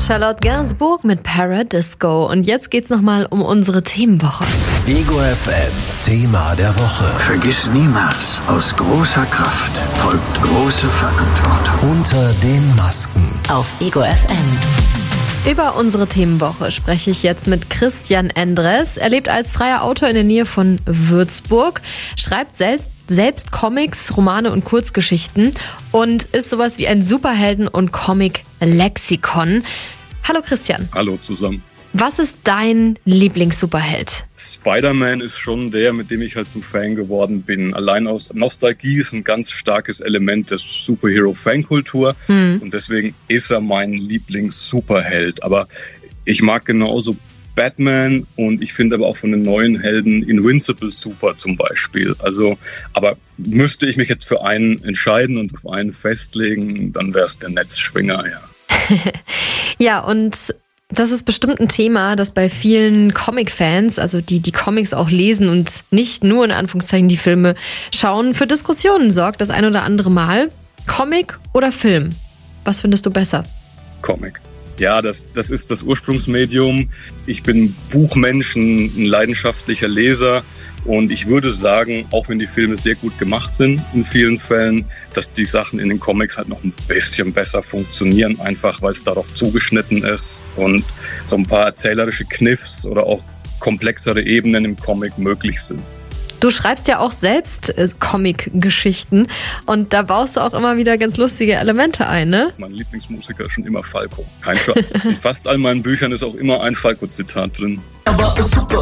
Charlotte Gainsbourg mit Paradisco. Und jetzt geht's nochmal um unsere Themenwoche. Ego FM, Thema der Woche. Vergiss niemals, aus großer Kraft folgt große Verantwortung. Unter den Masken. Auf Ego FM. Über unsere Themenwoche spreche ich jetzt mit Christian Endres. Er lebt als freier Autor in der Nähe von Würzburg, schreibt selbst Comics, Romane und Kurzgeschichten und ist sowas wie ein Superhelden- und Comic-Lexikon. Hallo Christian. Hallo zusammen. Was ist dein Lieblings-Superheld? Spider-Man ist schon der, mit dem ich halt zum Fan geworden bin. Allein aus Nostalgie ist ein ganz starkes Element der Superhero-Fankultur. Und deswegen ist er mein Lieblings-Superheld. Aber ich mag genauso Batman und ich finde aber auch von den neuen Helden Invincible super zum Beispiel. Also, aber müsste ich mich jetzt für einen entscheiden und auf einen festlegen, dann wäre es der Netzschwinger, ja. Ja, und das ist bestimmt ein Thema, das bei vielen Comic-Fans, also die Comics auch lesen und nicht nur in Anführungszeichen die Filme schauen, für Diskussionen sorgt das ein oder andere Mal. Comic oder Film? Was findest du besser? Comic. Ja, das ist das Ursprungsmedium. Ich bin Buchmensch, ein leidenschaftlicher Leser. Und ich würde sagen, auch wenn die Filme sehr gut gemacht sind in vielen Fällen, dass die Sachen in den Comics halt noch ein bisschen besser funktionieren, einfach weil es darauf zugeschnitten ist und so ein paar erzählerische Kniffs oder auch komplexere Ebenen im Comic möglich sind. Du schreibst ja auch selbst Comic-Geschichten und da baust du auch immer wieder ganz lustige Elemente ein, ne? Mein Lieblingsmusiker ist schon immer Falco. Kein Scherz. In fast all meinen Büchern ist auch immer ein Falco-Zitat drin. Er war super